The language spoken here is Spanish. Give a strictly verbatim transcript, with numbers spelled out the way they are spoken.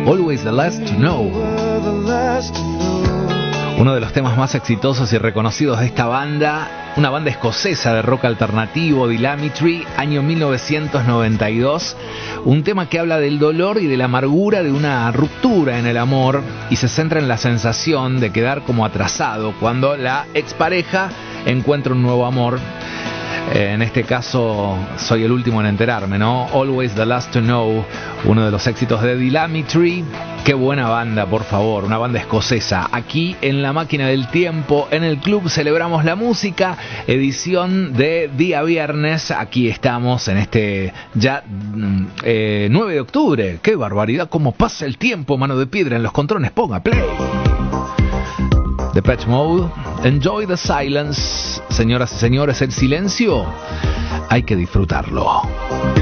Always the Last to Know. Uno de los temas más exitosos y reconocidos de esta banda, una banda escocesa de rock alternativo, The Lammetry, año mil novecientos noventa y dos. Un tema que habla del dolor y de la amargura de una ruptura en el amor y se centra en la sensación de quedar como atrasado cuando la expareja encuentra un nuevo amor. En este caso, soy el último en enterarme, ¿no? Always the Last to Know, uno de los éxitos de The Lammetry. Qué buena banda, por favor, una banda escocesa. Aquí en La Máquina del Tiempo, en el Club Celebramos la Música, edición de día viernes. Aquí estamos en este ya eh, nueve de octubre. Qué barbaridad, cómo pasa el tiempo, mano de piedra en los controles. Ponga play. Depeche Mode, Enjoy the Silence. Señoras y señores, el silencio hay que disfrutarlo.